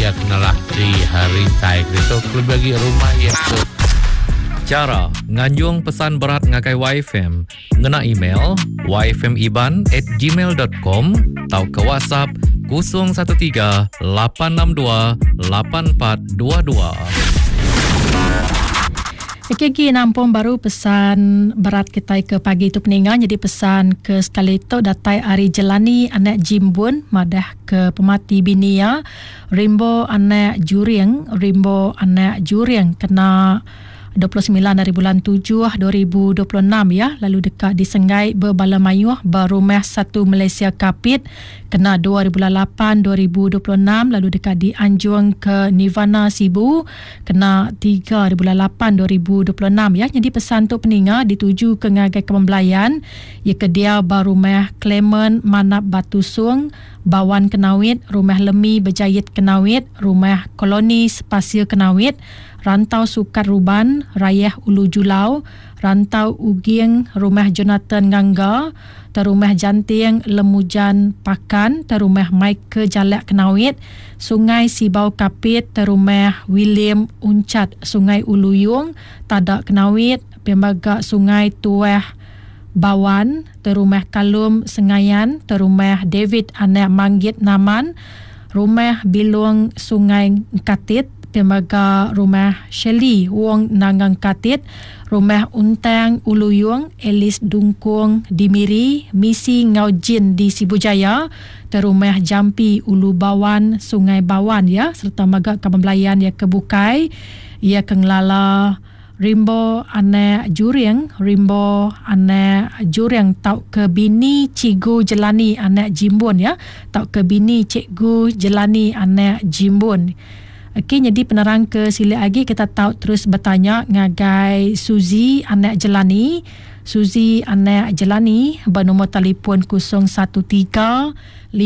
ia kenalah di hari tai itu lebih bagi rumah ia tu. Cara nganjung pesan berat ngagai YFM ngena email yfmiban@gmail.com atau ke WhatsApp 013 862 8422. Okey, nampung baru pesan berat kita ke pagi itu peningan. Jadi pesan ke sekali itu datai Ari Jelani anak Jimbun madah ke pemati binia Rimbo anak Juriang kena 29 dari bulan 7 2026 ya, lalu dekat di Senggai Berbala Mayuh berumah satu Malaysia Kapit kena 2008 2026, lalu dekat di Anjuang ke Nirvana Sibu kena 3 di bulan 8 2026 ya. Jadi pesan tu peninga dituju ke ngagai Kepembelayan ia ke dia berumah Clement Manap Batu Sung Bawan Kenawit, Rumah Lemi Berjayit Kenawit, Rumah Koloni Spasial Kenawit, Rantau Sukar Ruban, Rayah Ulu Julau, Rantau Ugieng, Rumah Jonathan Ngangga, Terumah Janting Lemujan Pakan, Terumah Mike Jalak Kenawit, Sungai Sibau Kapit, Terumah William Uncat, Sungai Uluyung, Tadak Kenawit, Pembaga Sungai Tuah Bawan, Terumah Kalum Sengayan, Terumah David Anak Manggit Naman, Rumah Bilung Sungai Katit, Pembaga Rumah Shelly Wong Nangang Katit, Rumah Untang Uluyung, Elis Dungkung Dimiri, Misi Ngaujin di Sibujaya, Terumah Jampi Ulu Bawan Sungai Bawan ya, serta Maga Kepembelayan ya kebukai ia kenglala Rimbo anak Juriang tau ke bini Cikgu Jelani anak Jimbun ya, tau ke bini Cikgu Jelani anak Jimbun. Okey, jadi penerang ke sila lagi kita tahu terus bertanya ngagai Suzy anak Jelani. Suzy anak Jelani bernombor telefon 013 572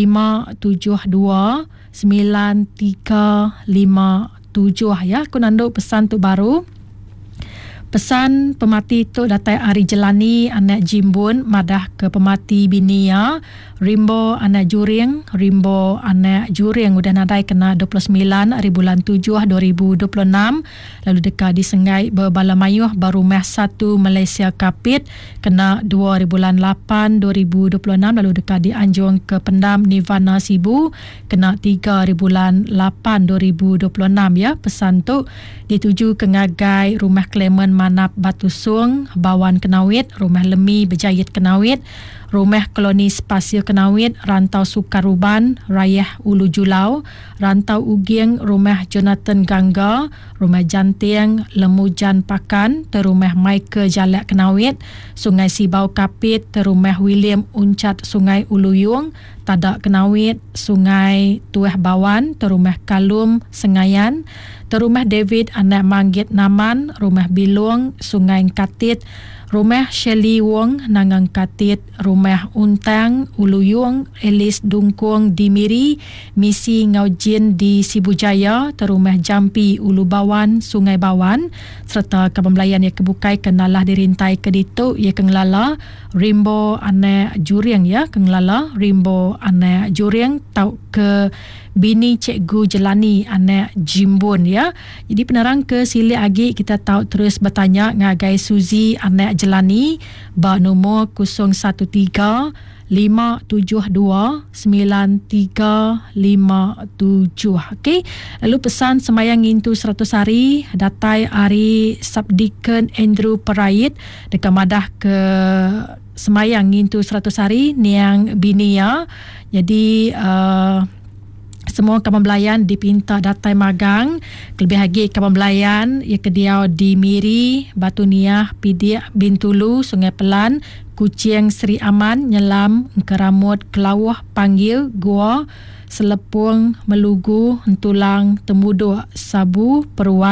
9357 ya. Aku nanduk pesan tu baru. Pesan pemati tu datai Ari Jelani anak Jimbun madah ke pemati binia Rimbo anak Juriang udah nadai kena 29 hari bulan 7 2026, lalu dekat di Senggai Berbala Mayuh berumah satu Malaysia Kapit kena 2 hari bulan 8 2026, lalu dekat di Anjuang ke Pendam Nirvana Sibu kena 3 hari bulan 8 2026 ya. Pesan tu dituju ke ngagai Rumah Clement Manap Batu Sung Bawan Kenawit, Rumah Lemi Berjayit Kenawit, Rumah Koloni Spasial Kenawit, Rantau Sukaruban, Rayah Ulu Julau, Rantau Ugieng, Rumah Jonathan Gangga, Rumah Janting Lemujan Pakan, Terumah Mike Jalak Kenawit, Sungai Sibau Kapit, Terumah William Uncat Sungai Uluyung, Tadak Kenawit, Sungai Tuah Bawan, Terumah Kalum Sengayan, Terumah David Anak Manggit Naman, Rumah Bilung Sungai Katit, Rumah Shelly Wong Nangang Katit, Rumah Untang Uluyung, Elis Dungkung Dimiri, Misi Ngaujin di Sibujaya, Terumah Jampi Ulu Bawan Sungai Bawan, serta Kepembelayan yang kebukai kenalah dirintai ke ditu ia kenglala Rimbo anak Juriang ya, kenglala Rimbo anak Juriang tau ke bini Cikgu Jelani anak Jimbun ya. Jadi penerang ke sili lagi kita tahu terus bertanya ngagai Suzy anak Jelani bernombor 013 572 9357. Okey, lalu pesan semayang intu 100 hari datai Ari Sabdiken Andrew Perait dekat madah ke semayang intu 100 hari niang binia. Jadi semua Kepembelayan dipinta datai magang lebih lagi Kepembelayan ia kediau di Miri, Batu Niah, Pidiak, Bintulu, Sungai Pelan, Kuching, Seri Aman, Nyelam, Keramut, Kelawah, Panggil, Gua, Selepung, Melugu, Entulang, Temuduk, Sabu, Peruan